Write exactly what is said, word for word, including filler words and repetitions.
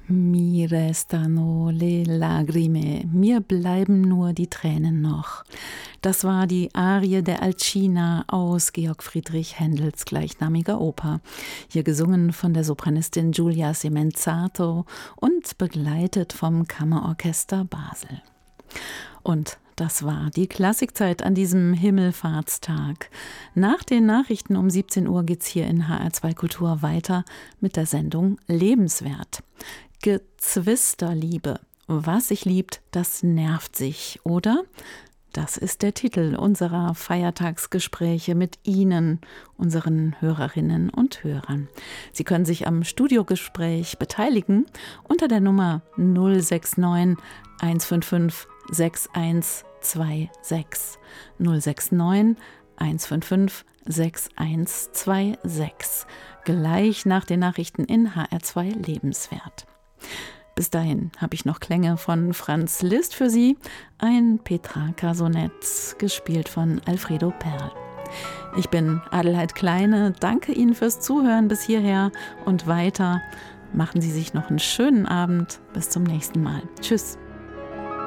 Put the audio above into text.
Mi restano le lagrime, mir bleiben nur die Tränen noch. Das war die Arie der Alcina aus Georg Friedrich Händels gleichnamiger Oper. Hier gesungen von der Sopranistin Giulia Semenzato und begleitet vom Kammerorchester Basel. Und das war die Klassikzeit an diesem Himmelfahrtstag. Nach den Nachrichten um siebzehn Uhr geht's hier in H R zwei Kultur weiter mit der Sendung Lebenswert. Gezwisterliebe. Was sich liebt, das nervt sich, oder? Das ist der Titel unserer Feiertagsgespräche mit Ihnen, unseren Hörerinnen und Hörern. Sie können sich am Studiogespräch beteiligen unter der Nummer null sechs neun eins fünf fünf sechs eins zwei sechs. null sechs neun eins fünf fünf sechs eins zwei sechs. Gleich nach den Nachrichten in H R zwei Lebenswert. Bis dahin habe ich noch Klänge von Franz Liszt für Sie, ein Petrarca-Sonett, gespielt von Alfredo Perl. Ich bin Adelheid Kleine, danke Ihnen fürs Zuhören bis hierher und weiter. Machen Sie sich noch einen schönen Abend, bis zum nächsten Mal. Tschüss.